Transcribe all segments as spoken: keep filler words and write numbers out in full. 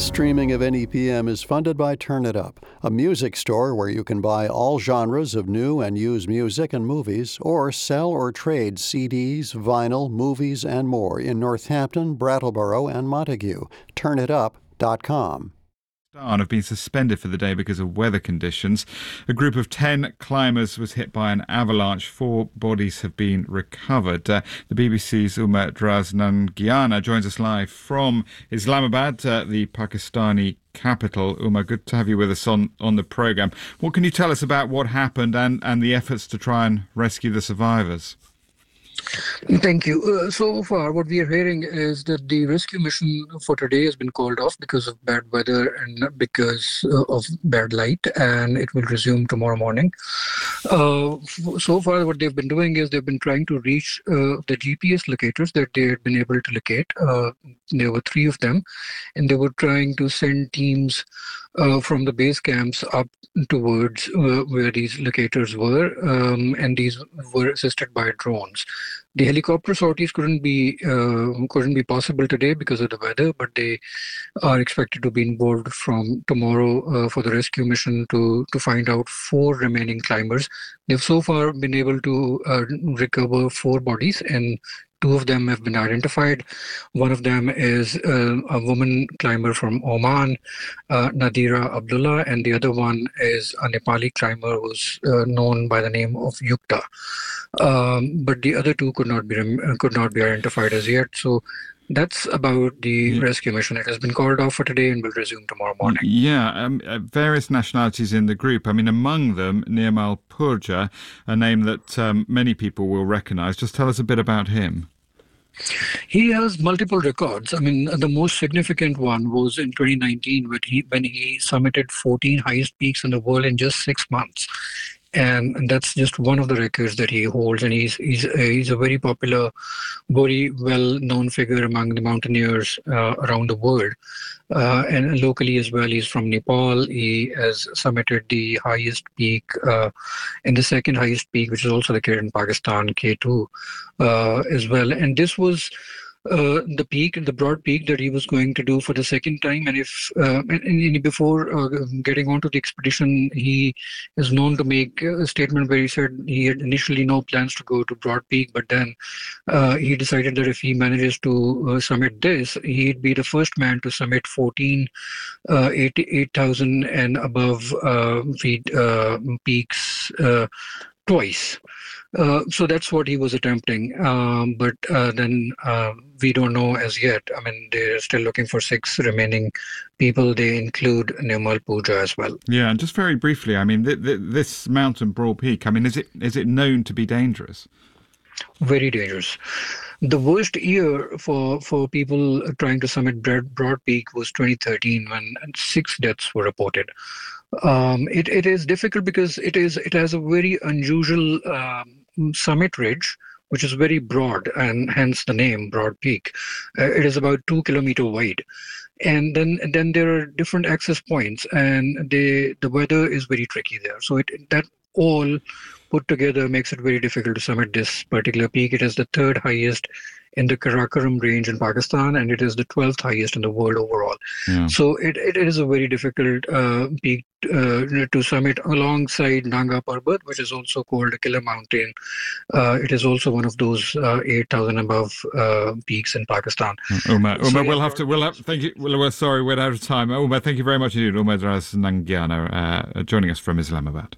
Streaming of N E P M is funded by Turn It Up, a music store where you can buy all genres of new and used music and movies, or sell or trade C Ds, vinyl, movies, and more in Northampton, Brattleboro, and Montague. turn it up dot com. Have been suspended for the day because of weather conditions. A group of ten climbers was hit by an avalanche. Four bodies have been recovered. Uh, the B B C's Umar Draz Nangiana joins us live from Islamabad, uh, the Pakistani capital. Umar, good to have you with us on, on the programme. What can you tell us about what happened and, and the efforts to try and rescue the survivors? Thank you. Uh, so far, what we are hearing is that the rescue mission for today has been called off because of bad weather and because uh, of bad light, and it will resume tomorrow morning. Uh, f- so far, what they've been doing is they've been trying to reach uh, the G P S locators that they had been able to locate. Uh, there were three of them, and they were trying to send teams uh, from the base camps up towards uh, where these locators were, um, and these were assisted by drones. The helicopter sorties couldn't be uh, couldn't be possible today because of the weather, but they are expected to be involved from tomorrow uh, for the rescue mission to to find out four remaining climbers. They've so far been able to uh, recover four bodies, and two of them have been identified. One of them is uh, a woman climber from Oman, uh, Nadira Abdullah, and the other one is a Nepali climber who's uh, known by the name of Yukta. Um, but the other two could not be rem- could not be identified as yet. So that's about the yeah. rescue mission. It has been called off for today and will resume tomorrow morning. Yeah, um, uh, various nationalities in the group. I mean, among them, Nirmal Purja, a name that um, many people will recognise. Just tell us a bit about him. He has multiple records. I mean, the most significant one was in twenty nineteen when he, when he summited fourteen highest peaks in the world in just six months. And that's just one of the records that he holds. And he's he's a, he's a very popular, very well-known figure among the mountaineers uh, around the world. Uh, and locally as well, he's from Nepal. He has summited the highest peak uh, and the second highest peak, which is also located in Pakistan, K two, uh, as well. And this was Uh, the peak, the broad peak that he was going to do for the second time. And if uh, and, and before uh, getting onto the expedition, he is known to make a statement where he said he had initially no plans to go to Broad Peak, but then uh, he decided that if he manages to uh, summit this, he'd be the first man to summit fourteen, uh, eight thousand and above uh, feet uh, peaks uh, twice. Uh, so that's what he was attempting. Um, but uh, then uh, we don't know as yet. I mean, they're still looking for six remaining people. They include Nirmal Purja as well. Yeah, and just very briefly, I mean, th- th- this mountain, Broad Peak, I mean, is it is it known to be dangerous? Very dangerous. The worst year for, for people trying to summit Broad, Broad Peak was twenty thirteen, when six deaths were reported. Um, it, it is difficult because it is it has a very unusual um, summit ridge, which is very broad, and hence the name Broad Peak. Uh, it is about two kilometer wide, and then then there are different access points, and they, the weather is very tricky there. So it that all put together makes it very difficult to summit this particular peak. It is the third highest in the Karakoram range in Pakistan, and it is the twelfth highest in the world overall. Yeah. So it, it is a very difficult uh, peak uh, to summit alongside Nanga Parbat, which is also called a killer mountain. Uh, it is also one of those uh, eight thousand above uh, peaks in Pakistan. Umar, Umar so, we'll have to, we'll have, thank you, well, we're sorry, we're out of time. Umar, thank you very much indeed. Umar Draz Nangiana uh, joining us from Islamabad.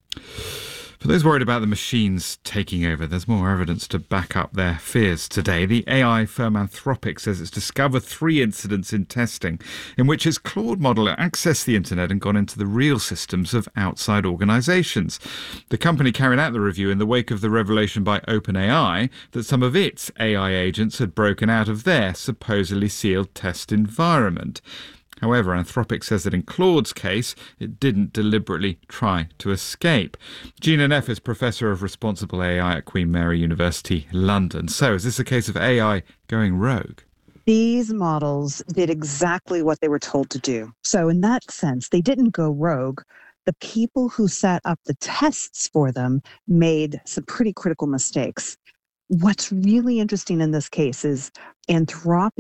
For those worried about the machines taking over, there's more evidence to back up their fears today. The A I firm Anthropic says it's discovered three incidents in testing in which its Claude model accessed the internet and gone into the real systems of outside organisations. The company carried out the review in the wake of the revelation by OpenAI that some of its A I agents had broken out of their supposedly sealed test environment. However, Anthropic says that in Claude's case, it didn't deliberately try to escape. Gina Neff is Professor of Responsible A I at Queen Mary University, London. So, is this a case of A I going rogue? These models did exactly what they were told to do. So, in that sense, they didn't go rogue. The people who set up the tests for them made some pretty critical mistakes. What's really interesting in this case is Anthropic